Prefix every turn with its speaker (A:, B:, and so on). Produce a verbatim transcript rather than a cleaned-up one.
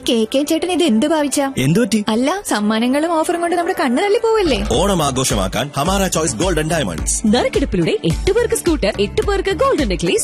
A: K K ചേട്ടൻ ഇത് എന്ത് ഭാവിച്ച?
B: എന്തുപറ്റി?
A: അല്ല, സമ്മാനങ്ങളും ഓഫറും കൊണ്ട് നമ്മുടെ കണ്ണ് തള്ളി പോവല്ലേ?
B: ഓണം ആഘോഷമാക്കാൻ ഹമാര ചോയ്സ് ഗോൾഡൻ ഡയമണ്ട്സ്.
C: നറുക്കെടുപ്പിലൂടെ എട്ട് പേർക്ക് സ്കൂട്ടർ, എട്ട് പേർക്ക് ഗോൾഡൻ നെക്ലേസ്,